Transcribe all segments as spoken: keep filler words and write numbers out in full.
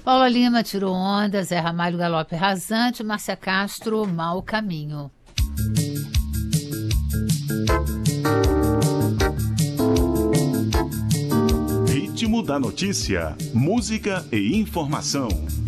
Paula Lima tirou onda, Zé Ramalho galope rasante, Márcia Castro mau caminho. Ritmo da notícia, música e informação.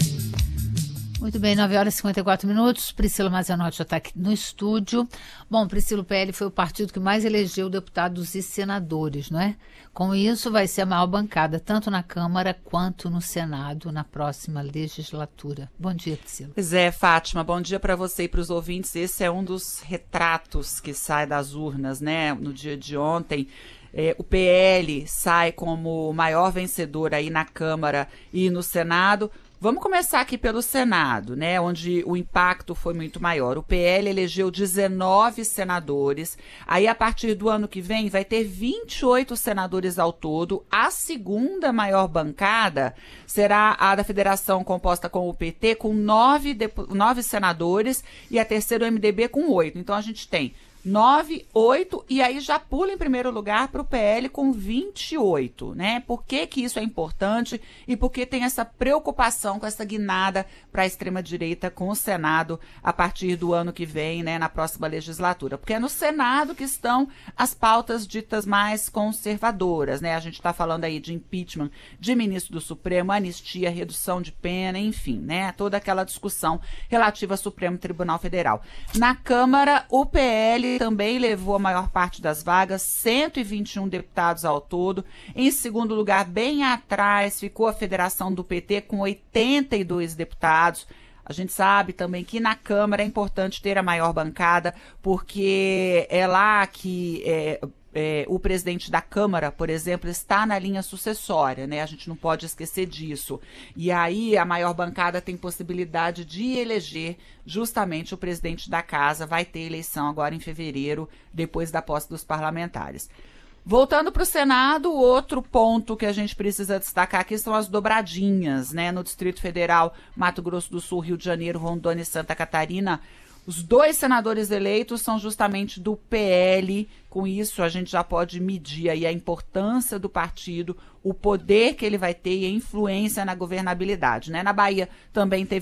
Muito bem, nove horas e cinquenta e quatro minutos. Priscila Mazanotti já está aqui no estúdio. Bom, Priscila, o P L foi o partido que mais elegeu deputados e senadores, não é? Com isso, vai ser a maior bancada, tanto na Câmara quanto no Senado, na próxima legislatura. Bom dia, Priscila. Pois é, Fátima, bom dia para você e para os ouvintes. Esse é um dos retratos que sai das urnas, né? No dia de ontem. É, o P L sai como o maior vencedor aí na Câmara e no Senado. Vamos começar aqui pelo Senado, né, onde o impacto foi muito maior. O P L elegeu dezenove senadores, aí a partir do ano que vem vai ter vinte e oito senadores ao todo. A segunda maior bancada será a da federação composta com o P T, com nove, nove senadores, e a terceira o M D B com oito. Então a gente tem nove, oito, e aí já pula em primeiro lugar para o P L com vinte e oito, né? Por que que isso é importante e por que tem essa preocupação com essa guinada para a extrema-direita com o Senado a partir do ano que vem, né, na próxima legislatura? Porque é no Senado que estão as pautas ditas mais conservadoras, né? A gente está falando aí de impeachment de ministro do Supremo, anistia, redução de pena, enfim, né? Toda aquela discussão relativa ao Supremo Tribunal Federal. Na Câmara, o P L também levou a maior parte das vagas, cento e vinte e um deputados ao todo. Em segundo lugar, bem atrás, ficou a federação do P T com oitenta e dois deputados. A gente sabe também que na Câmara é importante ter a maior bancada, porque é lá que é, é, o presidente da Câmara, por exemplo, está na linha sucessória, né? A gente não pode esquecer disso. E aí a maior bancada tem possibilidade de eleger justamente o presidente da casa. Vai ter eleição agora em fevereiro, depois da posse dos parlamentares. Voltando para o Senado, outro ponto que a gente precisa destacar aqui são as dobradinhas, né? No Distrito Federal, Mato Grosso do Sul, Rio de Janeiro, Rondônia e Santa Catarina. Os dois senadores eleitos são justamente do P L. Com isso, a gente já pode medir aí a importância do partido, o poder que ele vai ter e a influência na governabilidade, né? Na Bahia também teve